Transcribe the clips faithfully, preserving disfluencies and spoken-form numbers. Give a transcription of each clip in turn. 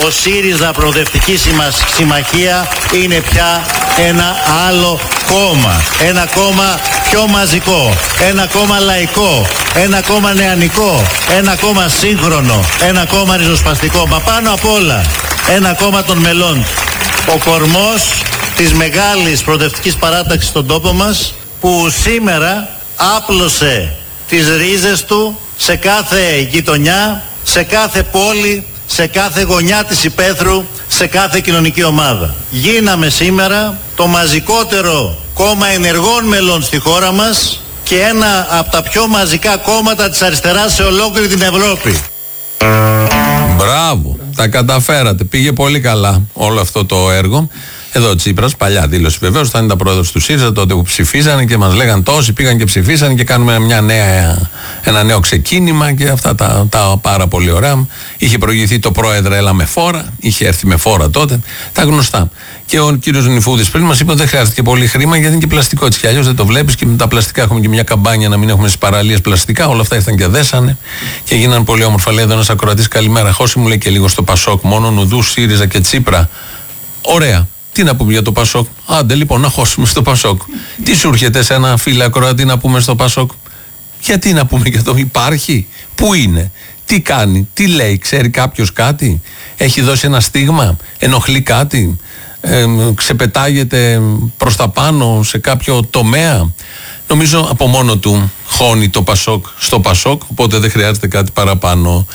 ο ΣΥΡΙΖΑ Προοδευτική Συμμαχία είναι πια ένα άλλο κόμμα. Ένα κόμμα πιο μαζικό, ένα κόμμα λαϊκό, ένα κόμμα νεανικό, ένα κόμμα σύγχρονο, ένα κόμμα ριζοσπαστικό, μα πάνω απ' όλα ένα κόμμα των μελών. Ο κορμός της μεγάλης προοδευτικής παράταξης στον τόπο μας, που σήμερα άπλωσε τις ρίζες του σε κάθε γειτονιά, σε κάθε πόλη, σε κάθε γωνιά της υπαίθρου, σε κάθε κοινωνική ομάδα. Γίναμε σήμερα το μαζικότερο κόμμα ενεργών μελών στη χώρα μας και ένα από τα πιο μαζικά κόμματα της αριστεράς σε ολόκληρη την Ευρώπη. Μπράβο, τα καταφέρατε. Πήγε πολύ καλά όλο αυτό το έργο. Εδώ ο Τσίπρας, παλιά δήλωση βεβαίως, θα ήταν πρόεδρος του ΣΥΡΙΖΑ, τότε που ψηφίσανε και μας λέγαν τόσοι πήγαν και ψηφίσανε και κάνουμε μια νέα, ένα νέο ξεκίνημα και αυτά τα, τα πάρα πολύ ωραία. Είχε προηγηθεί το πρόεδρε, έλα με φόρα, είχε έρθει με φόρα τότε, τα γνωστά. Και ο κύριος Νηφούδης πριν μας είπε ότι δεν χρειάζεται και πολύ χρήμα γιατί είναι και πλαστικό έτσι κι αλλιώς δεν το βλέπεις και με τα πλαστικά έχουμε και μια καμπάνια να μην έχουμε στις παραλίες πλαστικά. Όλα αυτά ήρθαν και δέσανε και γίνανε πολύ όμορφα. Λέει εδώ ένας ακροατής, καλημέρα. Χώση μου λέει και λίγο στο Πασόκ, μόνο Νουδού, ΣΥΡΙΖΑ και Τσίπρα. Ωραία. Τι να πούμε για το Πασόκ? Άντε λοιπόν να χώσουμε στο Πασόκ. Τι σου έρχεται σε ένα φίλο ακροατή να πούμε στο Πασόκ? Γιατί να πούμε για το υπάρχει? Πού είναι? Τι κάνει? Τι λέει? Ξέρει κάποιος κάτι? Έχει δώσει ένα στίγμα? Ενοχλεί κάτι? Ε, ξεπετάγεται προς τα πάνω σε κάποιο τομέα? Νομίζω από μόνο του χώνει το Πασόκ στο Πασόκ, οπότε δεν χρειάζεται κάτι παραπάνω.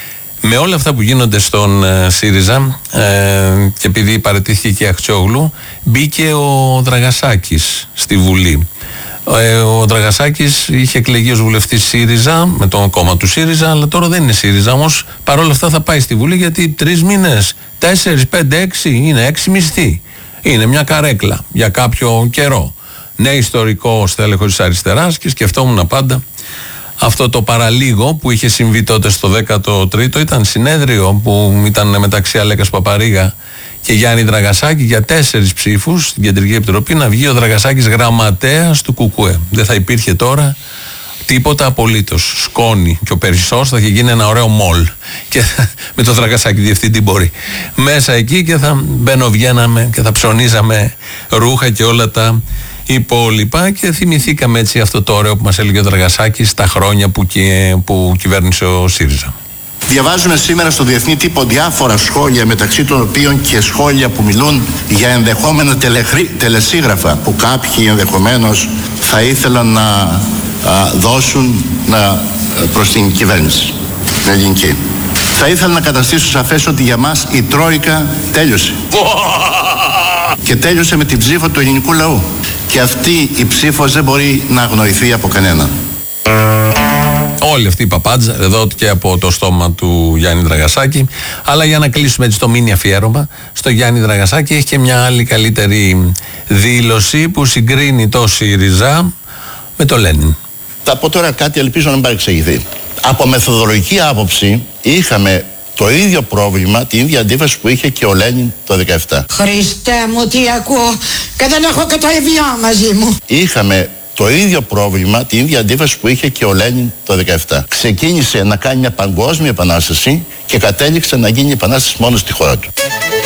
Με όλα αυτά που γίνονται στον ε, ΣΥΡΙΖΑ ε, και επειδή παραιτήθηκε και η Αχτσιόγλου, μπήκε ο Δραγασάκης στη Βουλή. Ε, ο Δραγασάκης είχε εκλεγεί ως βουλευτής ΣΥΡΙΖΑ με το κόμμα του ΣΥΡΙΖΑ, αλλά τώρα δεν είναι ΣΥΡΙΖΑ, όμως παρόλα αυτά θα πάει στη Βουλή γιατί τρεις μήνες, τέσσερις, πέντε, έξι, είναι έξι μισθοί. Είναι μια καρέκλα για κάποιο καιρό. Ναι, ιστορικό στέλεχος της αριστεράς και σκεφτόμουν πάντα αυτό το παραλίγο που είχε συμβεί τότε στο δέκατο τρίτο, ήταν συνέδριο που ήταν μεταξύ Αλέκας Παπαρίγα και Γιάννη Δραγασάκη για τέσσερις ψήφους στην Κεντρική Επιτροπή να βγει ο Δραγασάκης γραμματέας του ΚΚΕ. Δεν θα υπήρχε τώρα τίποτα απολύτως. Σκόνη και ο Περισσός θα είχε γίνει ένα ωραίο μολ και με το Δραγασάκη διευθυντή μπορεί μέσα εκεί και θα μπαινοβγαίναμε και θα ψωνίζαμε ρούχα και όλα τα υπόλοιπα και θυμηθήκαμε έτσι αυτό το ωραίο που μας έλεγε ο Δραγασάκης στα χρόνια που, και, που κυβέρνησε ο ΣΥΡΙΖΑ. Διαβάζουμε σήμερα στο διεθνή τύπο διάφορα σχόλια, μεταξύ των οποίων και σχόλια που μιλούν για ενδεχόμενα τελεχρή, τελεσίγραφα που κάποιοι ενδεχομένως θα ήθελαν να α, δώσουν να, προς την κυβέρνηση, την ελληνική. Θα ήθελα να καταστήσω σαφές ότι για μας η Τρόικα τέλειωσε. Και τέλειωσε με την ψήφο του ελληνικού λαού. Και αυτή η ψήφος δεν μπορεί να αγνοηθεί από κανέναν. Όλη αυτή η παπάντζα εδώ και από το στόμα του Γιάννη Δραγασάκη. Αλλά για να κλείσουμε έτσι το μίνι αφιέρωμα στο Γιάννη Δραγασάκη, έχει και μια άλλη καλύτερη δήλωση που συγκρίνει το ΣΥΡΙΖΑ με το Λένιν. Θα πω τώρα κάτι, ελπίζω να μην παρεξηγηθεί. Από μεθοδολογική άποψη είχαμε το ίδιο πρόβλημα, την ίδια αντίφαση που είχε και ο Λένιν το δεκαεπτά. Χριστέ μου, τι ακούω και δεν έχω και το Εβιάν μαζί μου. Είχαμε το ίδιο πρόβλημα, την ίδια αντίφαση που είχε και ο Λένιν το δεκαεπτά. Ξεκίνησε να κάνει μια παγκόσμια επανάσταση και κατέληξε να γίνει επανάσταση μόνο στη χώρα του.